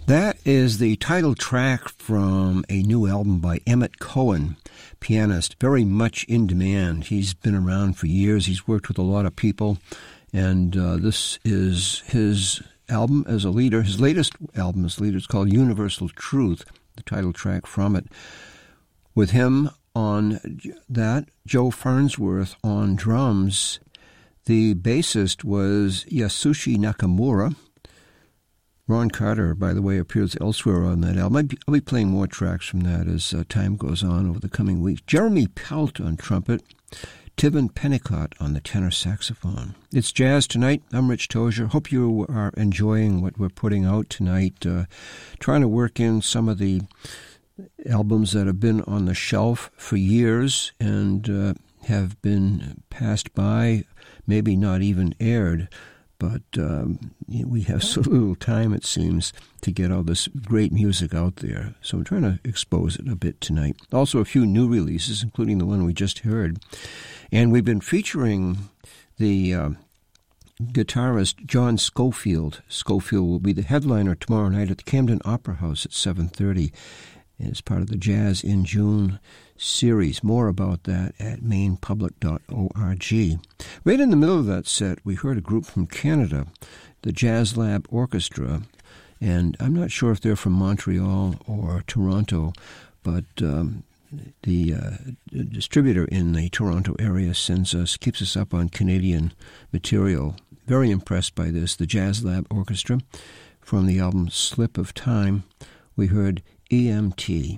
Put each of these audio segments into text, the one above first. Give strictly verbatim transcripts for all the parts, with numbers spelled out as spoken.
That is the title track from a new album by Emmett Cohen, pianist, very much in demand. He's been around for years. He's worked with a lot of people, and uh, this is his album as a leader. His latest album as a leader is called Universal Truth, the title track from it. With him on that, Joe Farnsworth on drums. The bassist was Yasushi Nakamura. Ron Carter, by the way, appears elsewhere on that album. I'll be, I'll be playing more tracks from that as uh, time goes on over the coming weeks. Jeremy Pelt on trumpet, Tivan Pennicott on the tenor saxophone. It's Jazz Tonight. I'm Rich Tozier. Hope you are enjoying what we're putting out tonight. Uh, trying to work in some of the albums that have been on the shelf for years and uh, have been passed by, maybe not even aired. But um, we have so little time, it seems, to get all this great music out there. So I'm trying to expose it a bit tonight. Also a few new releases, including the one we just heard. And we've been featuring the uh, guitarist John Scofield. Scofield will be the headliner tomorrow night at the Camden Opera House at seven thirty. And it's part of the Jazz in June series. More about that at maine public dot org. Right in the middle of that set, we heard a group from Canada, the Jazz Lab Orchestra, and I'm not sure if they're from Montreal or Toronto, but um, the uh, distributor in the Toronto area sends us, keeps us up on Canadian material. Very impressed by this. The Jazz Lab Orchestra, from the album Slip of Time, we heard E M T.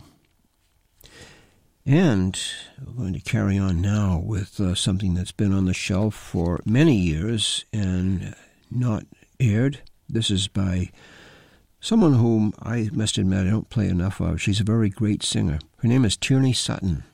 And we're going to carry on now with uh, something that's been on the shelf for many years and not aired. This is by someone whom I must admit I don't play enough of. She's a very great singer. Her name is Tierney Sutton.